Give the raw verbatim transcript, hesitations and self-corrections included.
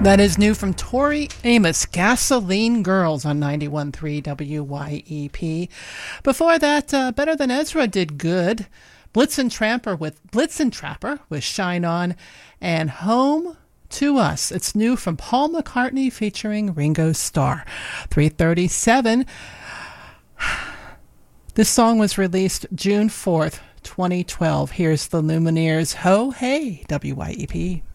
That is new from Tori Amos, Gasoline Girls on ninety-one point three W Y E P. Before that, uh, Better Than Ezra did Good. Blitzen Trapper with Blitzen Trapper with Shine On, and Home to Us. It's new from Paul McCartney featuring Ringo Starr. three thirty-seven. This song was released June fourth, twenty twelve. Here's the Lumineers' Ho Hey, W Y E P.